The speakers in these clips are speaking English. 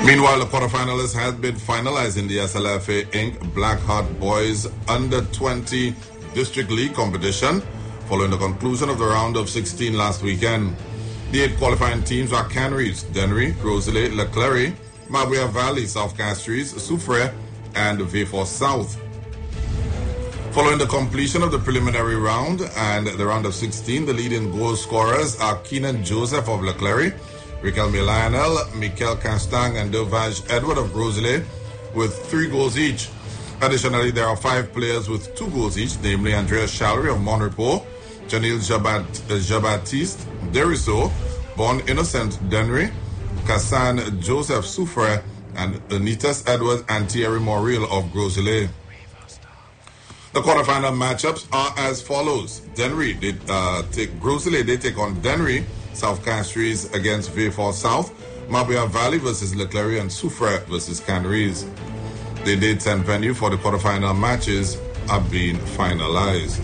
Meanwhile, the quarterfinalists had been finalized in the SLFA Inc. Blackheart Boys Under-20 District League competition following the conclusion of the round of 16 last weekend. The 8 qualifying teams are Canaries, Dennery, Rosalie, Leclerc, Mabuya Valley, South Castries, Soufrière, and Vieux-Fort South. Following the completion of the preliminary round and the round of 16, the leading goal scorers are Keenan Joseph of Leclerc, Riquelme Lionel, Mikel Castang, and Delvage Edward of Rosalie with 3 goals each. Additionally, there are 5 players with 2 goals each, namely Andrea Shallery of Monrepo, Janil Jabatiste Deriso, Bon Innocent Dennery, Kassan Joseph Soufrière, and Anitas Edwards and Thierry Moril of Rosalie. The quarterfinal matchups are as follows. Dennery, Rosalie, they take on Dennery. South Castries against Vieux-Fort South, Mabuya Valley versus Leclerc, and Soufrière versus Canaries. The dates and venue for the quarterfinal matches have been finalized.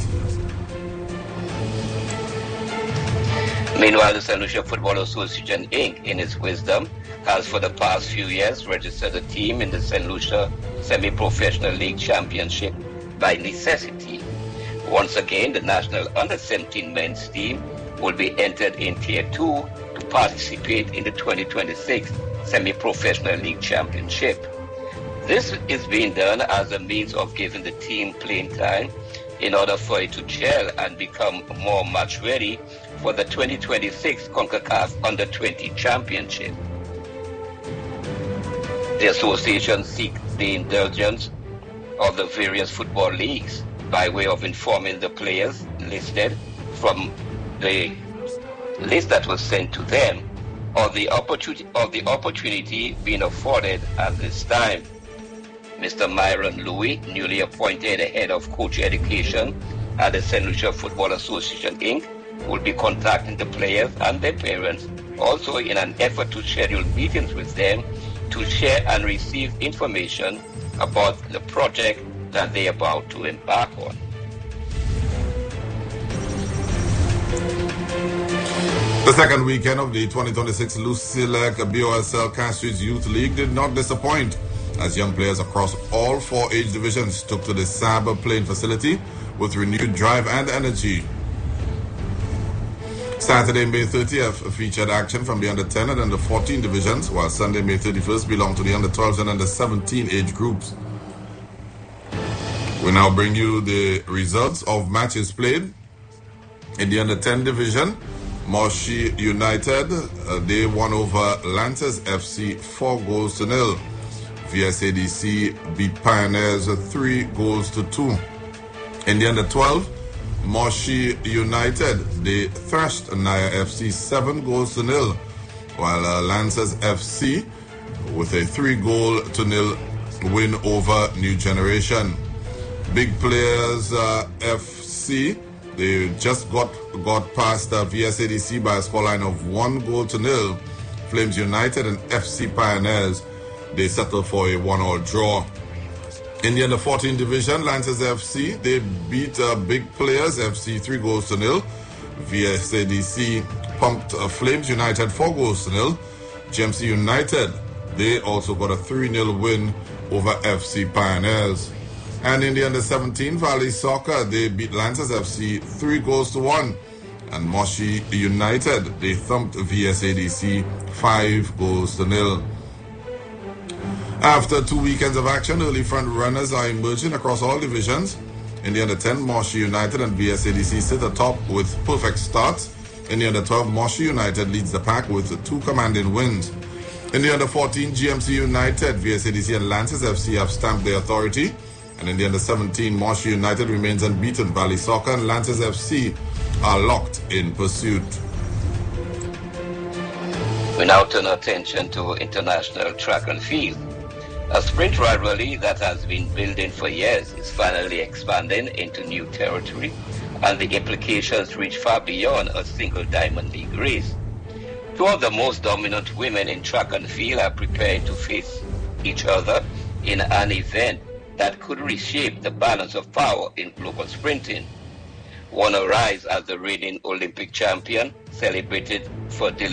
Meanwhile, the St. Lucia Football Association Inc., in its wisdom, has for the past few years registered a team in the St. Lucia Semi-Professional League Championship by necessity. Once again, the National Under-17 men's team will be entered in Tier 2 to participate in the 2026 Semi-Professional League Championship. This is being done as a means of giving the team playing time in order for it to gel and become more match ready for the 2026 CONCACAF Under-20 Championship. The association seeks the indulgence of the various football leagues by way of informing the players listed from the list that was sent to them of the opportunity being afforded at this time. Mr. Myron Louis, newly appointed head of coach education at the St. Lucia Football Association Inc., will be contacting the players and their parents, also in an effort to schedule meetings with them to share and receive information about the project that they are about to embark on. The second weekend of the 2026 Lucilec BOSL Castries Youth League did not disappoint, as young players across all 4 age divisions took to the Sabre playing facility with renewed drive and energy. Saturday, May 30th featured action from the under-10 and under-14 divisions, while Sunday, May 31st belonged to the under-12 and under-17 age groups. We now bring you the results of matches played. In the under-10 division, Moshi United, they won over Lancers FC 4-0. VSADC beat Pioneers 3-2. In the under-12, Moshi United, they thrashed Naya FC 7-0, while Lancers FC with a 3-0 win over New Generation. Big Players FC, they just got past VSADC by a scoreline of 1-0. Flames United and FC Pioneers, they settled for a 1-1 draw. In the under-14 division, Lancers FC, they beat Big Players FC 3-0. VSADC pumped Flames United 4-0. GMC United, they also got a 3-0 win over FC Pioneers. And in the under-17 Valley Soccer, they beat Lancers FC 3-1. And Moshi United, they thumped VSADC 5-0. After 2 weekends of action, early front runners are emerging across all divisions. In the under-10, Moshi United and VSADC sit atop with perfect starts. In the under-12, Moshi United leads the pack with 2 commanding wins. In the under-14, GMC United, VSADC and Lancers FC have stamped their authority. And in the under-17, Moshi United remains unbeaten. Valley Soccer and Lancers FC are locked in pursuit. We now turn our attention to international track and field. A sprint rivalry that has been building for years is finally expanding into new territory, and the implications reach far beyond a single Diamond League race. 2 of the most dominant women in track and field are preparing to face each other in an event that could reshape the balance of power in global sprinting. One arrives as the reigning Olympic champion, celebrated for